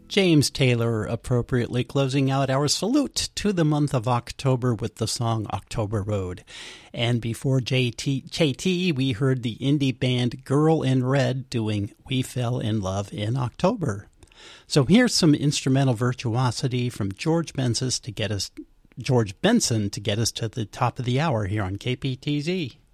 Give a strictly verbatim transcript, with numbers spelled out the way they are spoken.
James Taylor appropriately closing out our salute to the month of October with the song October Road. And before J T, J T, we heard the indie band Girl in Red doing We Fell in Love in October. So here's some instrumental virtuosity from George Benson to get us George Benson to get us to the top of the hour here on K P T Z.